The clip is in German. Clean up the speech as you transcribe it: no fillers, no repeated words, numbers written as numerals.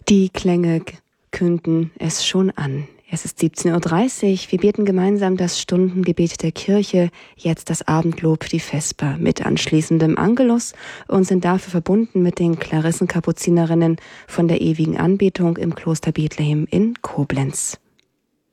Die Klänge künden es schon an. Es ist 17:30 Uhr. Wir beten gemeinsam das Stundengebet der Kirche, jetzt das Abendlob, die Vesper mit anschließendem Angelus und sind dafür verbunden mit den Klarissenkapuzinerinnen von der ewigen Anbetung im Kloster Bethlehem in Koblenz.